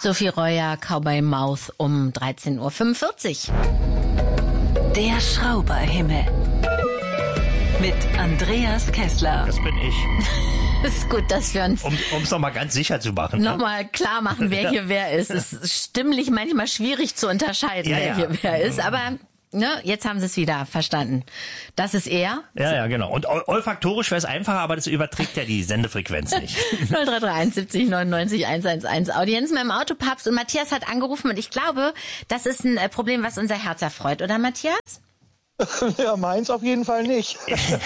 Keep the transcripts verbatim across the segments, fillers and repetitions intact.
Sophie Reuer, Cowboy Mouth um dreizehn Uhr fünfundvierzig. Der Schrauberhimmel mit Andreas Kessler. Das bin ich. Es ist gut, dass wir uns Um es nochmal ganz sicher zu machen. nochmal klar machen, wer hier wer ist. Es ist stimmlich manchmal schwierig zu unterscheiden, Ja, wer ja. hier wer ist. Aber ne, jetzt haben sie es wieder verstanden. Das ist er. Ja, ja, genau. Und ol- olfaktorisch wäre es einfacher, aber das überträgt ja die Sendefrequenz nicht. null drei drei eins siebzig neunundneunzig hundertzehn. Audienz mit dem Autopapst und Matthias hat angerufen und ich glaube, das ist ein äh, Problem, was unser Herz erfreut, oder Matthias? Ja, meins auf jeden Fall nicht.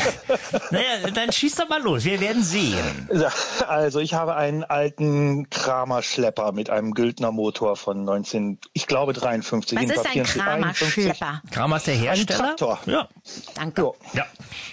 Naja, dann schieß doch mal los. Wir werden sehen. Ja, also ich habe einen alten Kramer-Schlepper mit einem Güldner Motor von neunzehn, ich glaube dreiundfünfzig. Was in ist ein Papieren steht einundfünfzig. Kramer-Schlepper? Kramer ist der Hersteller. Ein Traktor. Ja. Danke. Jo. Ja.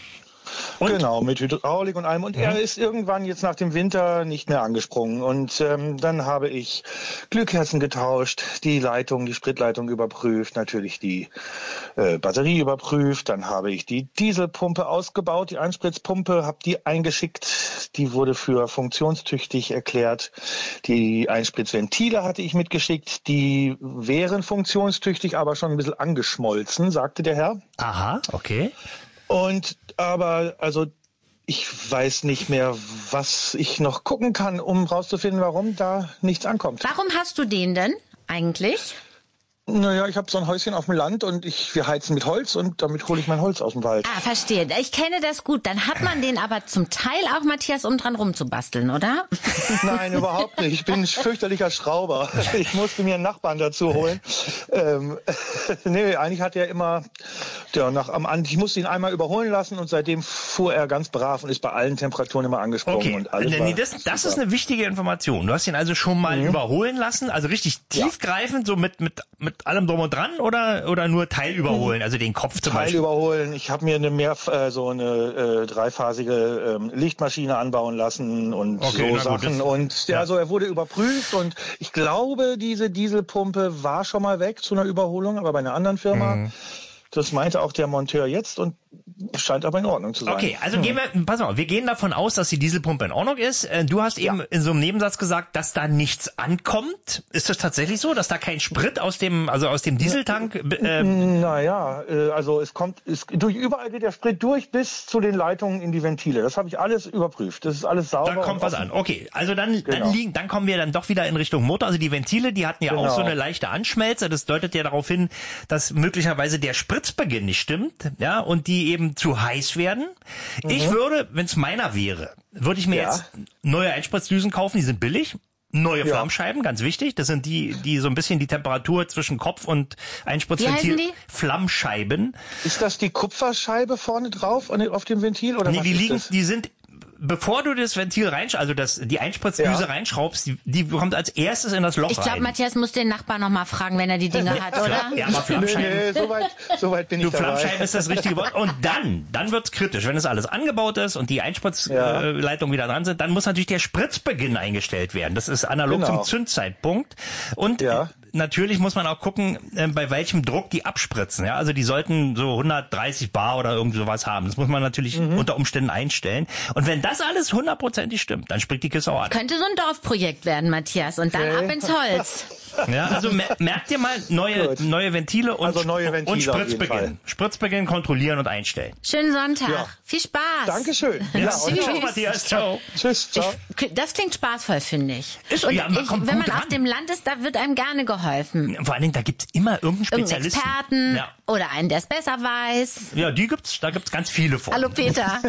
Und? Genau, mit Hydraulik und allem. Und Mhm. er ist irgendwann jetzt nach dem Winter nicht mehr angesprungen. Und ähm, dann habe ich Glühkerzen getauscht, die Leitung, die Spritleitung überprüft, natürlich die äh, Batterie überprüft. Dann habe ich die Dieselpumpe ausgebaut, die Einspritzpumpe, habe die eingeschickt. Die wurde für funktionstüchtig erklärt. Die Einspritzventile hatte ich mitgeschickt. Die wären funktionstüchtig, aber schon ein bisschen angeschmolzen, sagte der Herr. Aha, okay. Und aber, also ich weiß nicht mehr, was ich noch gucken kann, um rauszufinden, warum da nichts ankommt. Warum hast du den denn eigentlich? Naja, ich habe so ein Häuschen auf dem Land und ich, wir heizen mit Holz und damit hole ich mein Holz aus dem Wald. Ah, verstehe. Ich kenne das gut. Dann hat man den aber zum Teil auch, Matthias, um dran rumzubasteln, oder? Nein, überhaupt nicht. Ich bin ein fürchterlicher Schrauber. Ich musste mir einen Nachbarn dazu holen. Ähm, nee, eigentlich hat er immer, ja, nach am An- ich musste ihn einmal überholen lassen und seitdem fuhr er ganz brav und ist bei allen Temperaturen immer angesprungen. Okay, Und alles nee, war das, das super. ist eine wichtige Information. Du hast ihn also schon mal Mhm. überholen lassen, also richtig tiefgreifend, so mit mit mit allem drum und dran, oder oder nur Teil überholen, also den Kopf zum Teil Beispiel. überholen. Ich habe mir eine mehr äh, so eine äh, dreiphasige ähm, Lichtmaschine anbauen lassen und Okay, na so gut, Sachen. das- und ja, ja. also er wurde überprüft und ich glaube, diese Dieselpumpe war schon mal weg zu einer Überholung, aber bei einer anderen Firma. Mhm. Das meinte auch der Monteur jetzt und scheint aber in Ordnung zu sein. Okay, also gehen wir, pass mal, wir gehen davon aus, dass die Dieselpumpe in Ordnung ist. Äh, Du hast eben in so einem Nebensatz gesagt, dass da nichts ankommt. Ist das tatsächlich so, dass da kein Sprit aus dem, also aus dem Dieseltank? Äh, Naja, äh, also es kommt, es, durch überall geht der Sprit durch bis zu den Leitungen in die Ventile. Das habe ich alles überprüft. Das ist alles sauber. da kommt und was offen. an. Okay, also dann, Genau. dann liegen, dann kommen wir dann doch wieder in Richtung Motor. Also die Ventile, die hatten ja Genau. auch so eine leichte Anschmelze. Das deutet ja darauf hin, dass möglicherweise der Spritzbeginn nicht stimmt, ja, und die eben zu heiß werden. Ich würde, wenn es meiner wäre, würde ich mir Mhm. Ja. jetzt neue Einspritzdüsen kaufen. Die sind billig. Neue Ja. Flammscheiben, ganz wichtig. Das sind die, die so ein bisschen die Temperatur zwischen Kopf und Einspritzventil. Wie heißen die? Flammscheiben. Ist das die Kupferscheibe vorne drauf an- auf dem Ventil oder Nee, was die ist liegen, das? die sind, bevor du das Ventil reinsch, also das, die Einspritzdüse Ja. reinschraubst, die, die kommt als erstes in das Loch Ich glaube, rein. Matthias muss den Nachbarn noch mal fragen, wenn er die Dinge hat, oder? Ja, aber Nee, Flammscheiben. nee, so weit, so weit bin Du, ich dabei. Flammscheiben ist das richtige Wort. Und dann, dann wird's kritisch. Wenn das alles angebaut ist und die Einspritzleitungen Ja. äh, wieder dran sind, dann muss natürlich der Spritzbeginn eingestellt werden. Das ist analog Genau. zum Zündzeitpunkt. Und Ja. äh, natürlich muss man auch gucken, äh, bei welchem Druck die abspritzen. Ja, also die sollten so hundertdreißig Bar oder irgend sowas haben. Das muss man natürlich Mhm. unter Umständen einstellen. Und wenn das alles hundertprozentig stimmt, dann springt die Kiste auch an. Könnte so ein Dorfprojekt werden, Matthias. Und dann Okay. ab ins Holz. Ja, also mer merkt ihr mal neue, Gut. neue Ventile und, Also neue Ventile und auf jeden Spritzbeginn. Fall. Spritzbeginn kontrollieren und einstellen. Schönen Sonntag. Ja. Viel Spaß. Dankeschön. Ja, Ja, und und ciao, Matthias, ciao. tschüss, ciao. Ich, das klingt spaßvoll, finde ich. Ist- Und ja, man ich, kommt wenn gut man auf ran. dem Land ist, da wird einem gerne geholfen. Vor allen Dingen, da gibt's immer irgendeinen Irgendeinen Spezialisten. Experten Ja. oder einen, der es besser weiß. Ja, die gibt's, da gibt's ganz viele von. Hallo Peter.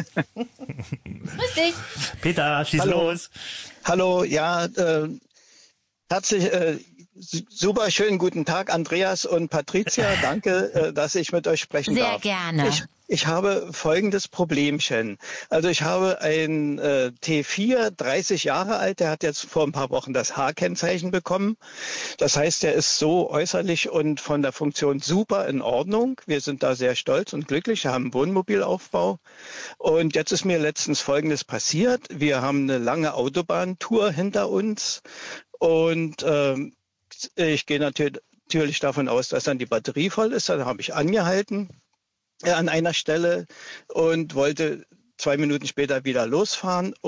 Grüß dich. Peter, schieß Hallo. los. Hallo, ja, äh, herzlich, äh, su- super schönen guten Tag, Andreas und Patricia. Danke, äh, dass ich mit euch sprechen Sehr darf. gerne. Ich, ich habe folgendes Problemchen. Also ich habe ein äh, T vier, dreißig Jahre alt, der hat jetzt vor ein paar Wochen das H-Kennzeichen bekommen. Das heißt, der ist so äußerlich und von der Funktion super in Ordnung. Wir sind da sehr stolz und glücklich, wir haben einen Wohnmobilaufbau. Und jetzt ist mir letztens Folgendes passiert. Wir haben eine lange Autobahntour hinter uns und ähm, ich gehe natürlich natürlich davon aus, dass dann die Batterie voll ist. Dann habe ich angehalten äh, an einer Stelle und wollte zwei Minuten später wieder losfahren und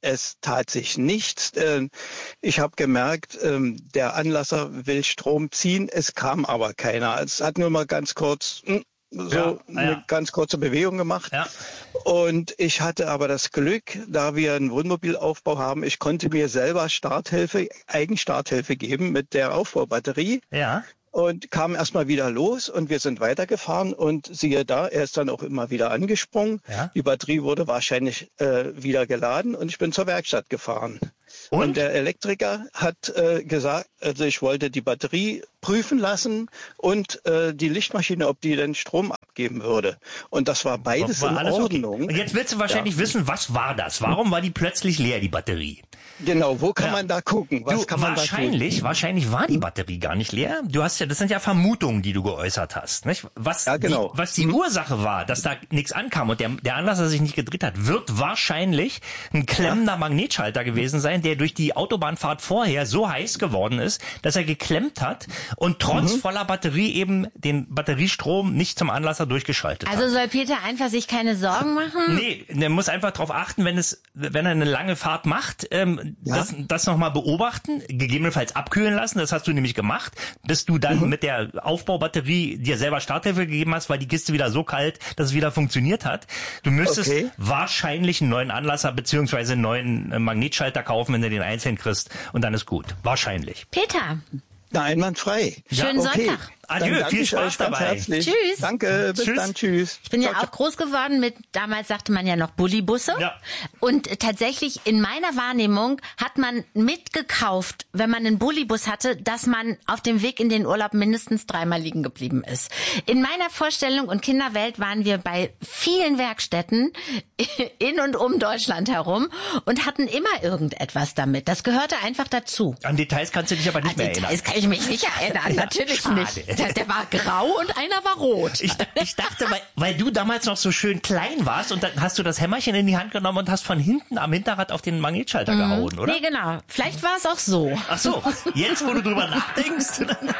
es tat sich nichts. Ich habe gemerkt, der Anlasser will Strom ziehen, es kam aber keiner. Es hat nur mal ganz kurz so ja, eine ja. ganz kurze Bewegung gemacht. Ja. Und ich hatte aber das Glück, da wir einen Wohnmobilaufbau haben, ich konnte mir selber Starthilfe, Eigenstarthilfe geben mit der Aufbaubatterie. Ja. Und kam erstmal wieder los und wir sind weitergefahren und siehe da, er ist dann auch immer wieder angesprungen. Ja. Die Batterie wurde wahrscheinlich äh, wieder geladen und ich bin zur Werkstatt gefahren. Und, und der Elektriker hat äh, gesagt, also ich wollte die Batterie prüfen lassen und äh, die Lichtmaschine, ob die denn Strom abgeben würde. Und das war beides war in Ordnung. Okay. Und jetzt willst du wahrscheinlich ja. wissen, was war das? Warum war die plötzlich leer, die Batterie? Genau, wo kann ja. man da gucken? Was du, kann man wahrscheinlich, da wahrscheinlich war die Batterie gar nicht leer. Du hast ja, das sind ja Vermutungen, die du geäußert hast, nicht? Was ja, genau. die, was die hm. Ursache war, dass da nichts ankam und der, der Anlasser sich nicht gedreht hat, wird wahrscheinlich ein klemmender ja. Magnetschalter gewesen sein, der durch die Autobahnfahrt vorher so heiß geworden ist, dass er geklemmt hat und trotz mhm. voller Batterie eben den Batteriestrom nicht zum Anlasser durchgeschaltet also hat. Also soll Peter einfach sich keine Sorgen machen? Nee, der muss einfach darauf achten, wenn es, wenn er eine lange Fahrt macht, ähm, ja. das, das nochmal beobachten, gegebenenfalls abkühlen lassen, das hast du nämlich gemacht, bis du dann mhm. mit der Aufbaubatterie dir selber Starthilfe gegeben hast, weil die Kiste wieder so kalt, dass es wieder funktioniert hat. Du müsstest okay. wahrscheinlich einen neuen Anlasser beziehungsweise einen neuen Magnetschalter kaufen, wenn du den einzeln kriegst und dann ist gut. Wahrscheinlich. Peter. Na, einwandfrei. Schönen ja, okay. Sonntag. Adieu, viel Spaß dabei. Herzlich. Tschüss. Danke, bis tschüss. dann, tschüss. Ich bin ja ciao, auch groß geworden mit, damals sagte man ja noch Bullibusse. Ja. Und tatsächlich in meiner Wahrnehmung hat man mitgekauft, wenn man einen Bullibus hatte, dass man auf dem Weg in den Urlaub mindestens dreimal liegen geblieben ist. In meiner Vorstellung und Kinderwelt waren wir bei vielen Werkstätten in und um Deutschland herum und hatten immer irgendetwas damit. Das gehörte einfach dazu. An Details kannst du dich aber nicht An mehr Details erinnern. kann ich mich nicht erinnern, natürlich Schade. nicht. Der, der war grau und einer war rot. Ich, ich dachte, weil, weil du damals noch so schön klein warst und dann hast du das Hämmerchen in die Hand genommen und hast von hinten am Hinterrad auf den Magnetschalter mhm. gehauen, oder? Nee, genau. Vielleicht war es auch so. Ach so, jetzt wo du drüber nachdenkst.